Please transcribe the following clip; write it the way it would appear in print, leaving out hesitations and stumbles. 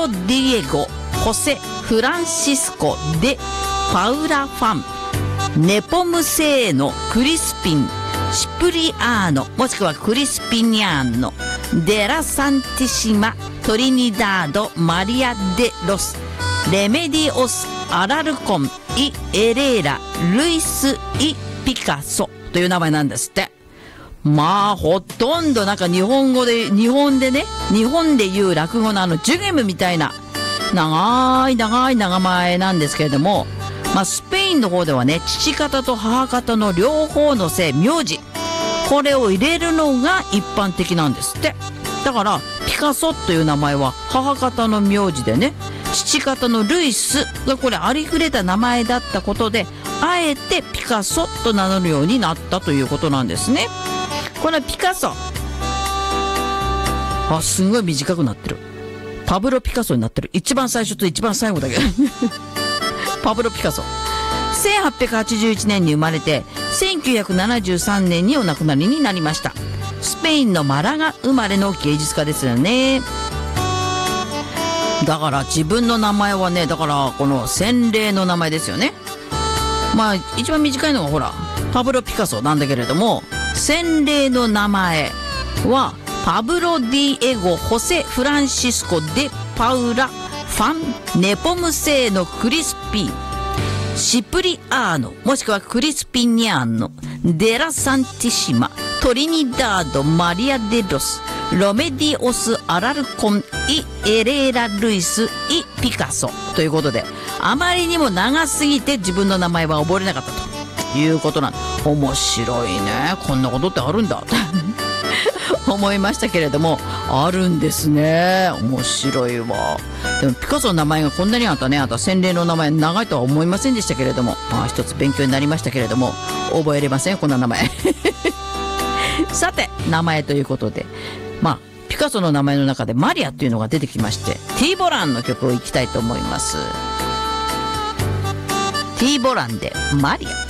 ロ・ディエゴ・ホセ・フランシスコ・デ・パウラ・ファン、ネポムセーノ・クリスピン、シプリアーノ、もしくはクリスピニャーノ、デラ・サンティシマ、トリニダード・マリア・デ・ロス、レメディオス・アラルコン、イ・エレーラ、ルイス・イ・ピカソという名前なんですって。まあ、ほとんどなんか日本で言う落語のジュゲムみたいな長い名前なんですけれども、まあ、スペインの方ではね、父方と母方の両方の姓、名字、これを入れるのが一般的なんですって。だから、ピカソという名前は母方の名字でね、父方のルイスがこれありふれた名前だったことで、あえてピカソと名乗るようになったということなんですね。このピカソ、すんごい短くなってる。パブロ・ピカソになってる。一番最初と一番最後だけどパブロ・ピカソ、1881年に生まれて1973年にお亡くなりになりました。スペインのマラガ生まれの芸術家ですよね。だから自分の名前はね、だからこの洗礼の名前ですよね。まあ一番短いのがほらパブロ・ピカソなんだけれども、洗礼の名前はパブロ・ディエゴ・ホセ・フランシスコ・デ・パウラ・ファン・ネポムセーノ・クリスピー、シプリアーノ、もしくはクリスピニャーノ、デラ・サンティシマ、トリニダード・マリア・デ・ロス、ロメディオス・アラルコン、イ・エレーラ・ルイス、イ・ピカソということで、あまりにも長すぎて自分の名前は覚えれなかったということなんです。面白いね、こんなことってあるんだ思いましたけれども、あるんですね。面白いわ。でもピカソの名前がこんなにあったね。あとは洗礼の名前長いとは思いませんでしたけれども、まあ一つ勉強になりましたけれども、覚えれませんこんな名前さて、名前ということで、まあピカソの名前の中でマリアっていうのが出てきまして、ティーボランの曲をいきたいと思います。ティーボランでマリア。